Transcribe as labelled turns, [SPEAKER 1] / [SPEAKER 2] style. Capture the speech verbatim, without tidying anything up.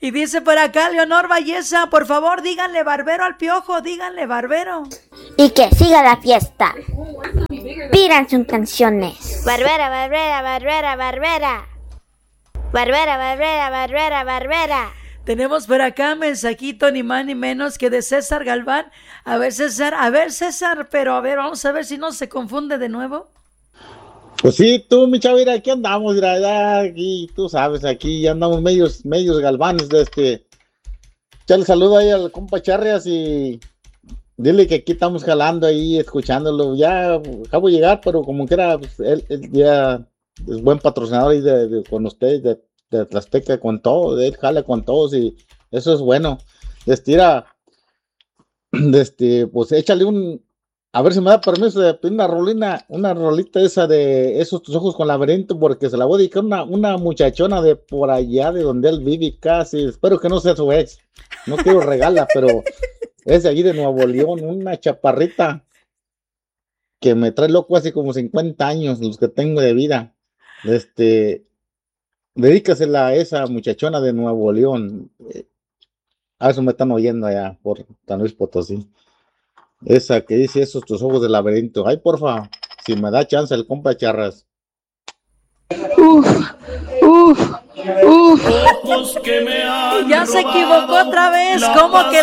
[SPEAKER 1] Y dice por acá Leonor Valleza, por favor díganle barbero al Piojo, díganle barbero.
[SPEAKER 2] Y que siga la fiesta. Pidan sus canciones. Barbera, barbera, barbera, barbera. Barbera, barbera, barbera, barbera.
[SPEAKER 1] Tenemos por acá mensajito ni más ni menos que de César Galván. A ver César, a ver César, pero a ver, vamos a ver si no se confunde de nuevo.
[SPEAKER 3] Pues sí, tú, mi chavo, mira, aquí andamos, mira, ya aquí, tú sabes, aquí ya andamos medios, medios galvanes de este. Echarle saludo ahí al compa Charrias y dile que aquí estamos jalando ahí, escuchándolo. Ya acabo de llegar, pero como que era, pues, él, él ya es buen patrocinador ahí de, de, con ustedes, de, de Tlaxteca, con todo, él jala con todos y eso es bueno. Estira, este, pues échale un, a ver si me da permiso de pedir una rolina, una rolita esa de Esos tus ojos con laberinto, porque se la voy a dedicar a una, una muchachona de por allá, de donde él vive casi, espero que no sea su ex, no quiero regala, pero es de allí de Nuevo León, una chaparrita que me trae loco hace como cincuenta años, los que tengo de vida. Este, dedícasela a esa muchachona de Nuevo León. A eso me están oyendo allá por San Luis Potosí. Esa que dice Esos tus ojos de laberinto. Ay, porfa, si me da chance el compa Charras.
[SPEAKER 1] Uf, uf, uf. Ya se equivocó otra vez. ¿Cómo que